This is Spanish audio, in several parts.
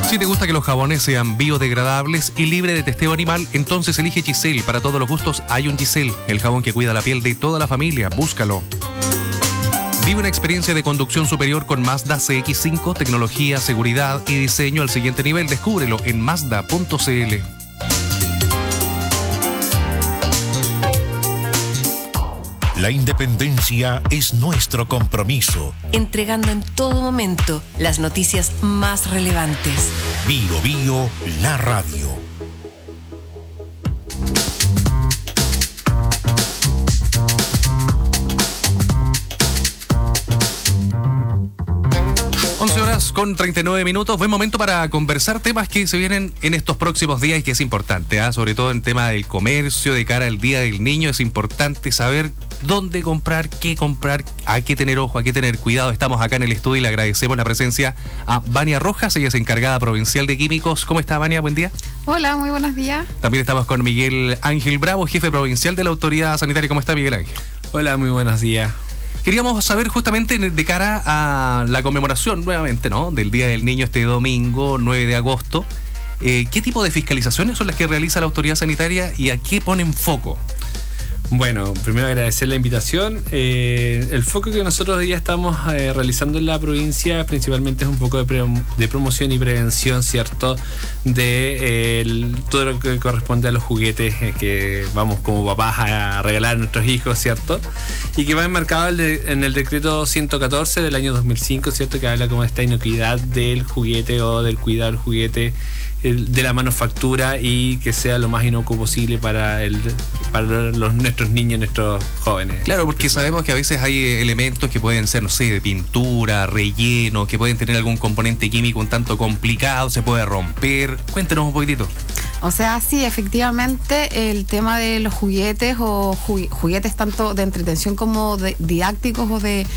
Si te gusta que los jabones sean biodegradables y libre de testeo animal, entonces elige Giselle. Para todos los gustos hay un Giselle, el jabón que cuida la piel de toda la familia. Búscalo. Vive una experiencia de conducción superior con Mazda CX-5, tecnología, seguridad y diseño al siguiente nivel. Descúbrelo en Mazda.cl. La independencia es nuestro compromiso. Entregando en todo momento las noticias más relevantes. Bio Bio, la radio. Con 39 minutos, buen momento para conversar temas que se vienen en estos próximos días y que es importante, sobre todo en tema del comercio, de cara al Día del Niño, es importante saber dónde comprar, hay que tener ojo, hay que tener cuidado. Estamos acá en el estudio y le agradecemos la presencia a Vania Rojas, ella es encargada provincial de químicos. ¿Cómo está, Vania? Buen día. Hola, muy buenos días. También estamos con Miguel Ángel Bravo, jefe provincial de la Autoridad Sanitaria. ¿Cómo está, Miguel Ángel? Hola, muy buenos días. Queríamos saber justamente de cara a la conmemoración nuevamente, ¿no?, del Día del Niño este domingo 9 de agosto. ¿Qué tipo de fiscalizaciones son las que realiza la autoridad sanitaria y a qué ponen foco? Bueno, primero agradecer la invitación. El foco que nosotros hoy día estamos realizando en la provincia principalmente es un poco de promoción y prevención, ¿cierto? De todo lo que corresponde a los juguetes que vamos como papás a regalar a nuestros hijos, ¿cierto? Y que va enmarcado en el decreto 114 del año 2005, ¿cierto? Que habla como de esta inocuidad del juguete o del cuidado del juguete, de la manufactura, y que sea lo más inocuo posible para nuestros niños, nuestros jóvenes. Claro, porque sabemos que a veces hay elementos que pueden ser, no sé, de pintura, relleno, que pueden tener algún componente químico un tanto complicado, se puede romper. Cuéntenos un poquitito. O sea, sí, efectivamente, el tema de los juguetes o juguetes tanto de entretención como de didácticos o de...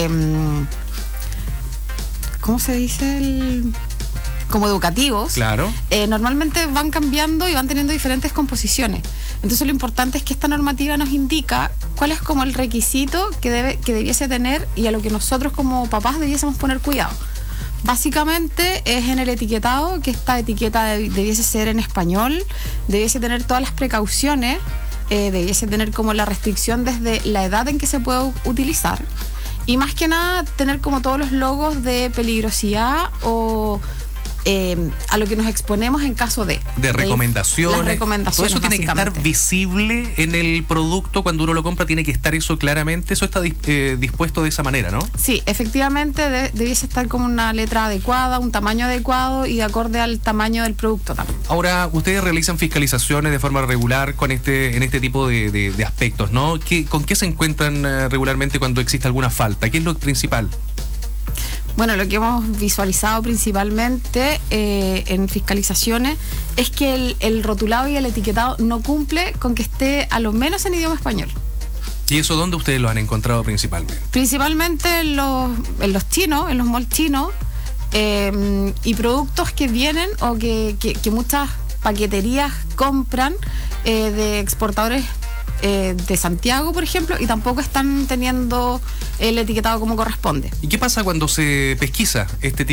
¿cómo se dice? Como educativos, claro. Normalmente van cambiando y van teniendo diferentes composiciones. Entonces lo importante es que esta normativa nos indica cuál es como el requisito que debiese tener y a lo que nosotros como papás debiésemos poner cuidado. Básicamente es en el etiquetado, que esta etiqueta debiese ser en español, debiese tener todas las precauciones, debiese tener como la restricción desde la edad en que se puede utilizar, y más que nada tener como todos los logos de peligrosidad o a lo que nos exponemos en caso de recomendaciones. Las recomendaciones. Todo eso tiene que estar visible en el producto cuando uno lo compra, tiene que estar eso claramente, eso está dispuesto de esa manera, ¿no? Sí, efectivamente debiese estar como una letra adecuada, un tamaño adecuado y de acorde al tamaño del producto también. Ahora, ustedes realizan fiscalizaciones de forma regular en este tipo de aspectos, ¿no? ¿Con qué se encuentran regularmente cuando existe alguna falta? ¿Qué es lo principal? Bueno, lo que hemos visualizado principalmente en fiscalizaciones es que el rotulado y el etiquetado no cumple con que esté a lo menos en idioma español. ¿Y eso dónde ustedes lo han encontrado principalmente? Principalmente en los chinos, en los malls chinos, y productos que vienen o que muchas paqueterías compran de exportadores de Santiago, por ejemplo, y tampoco están teniendo el etiquetado como corresponde. ¿Y qué pasa cuando se pesquisa este tipo